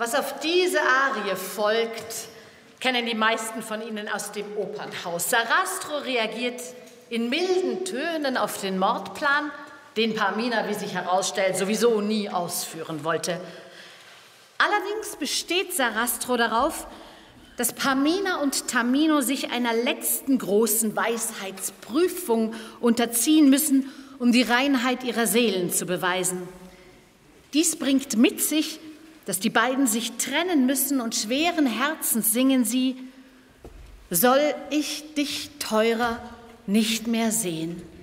Was auf diese Arie folgt, kennen die meisten von Ihnen aus dem Opernhaus. Sarastro reagiert in milden Tönen auf den Mordplan, den Pamina, wie sich herausstellt, sowieso nie ausführen wollte. Allerdings besteht Sarastro darauf, dass Pamina und Tamino sich einer letzten großen Weisheitsprüfung unterziehen müssen, um die Reinheit ihrer Seelen zu beweisen. Dies bringt mit sich, dass die beiden sich trennen müssen, und schweren Herzens singen sie: Soll ich dich, Teurer, nicht mehr sehen?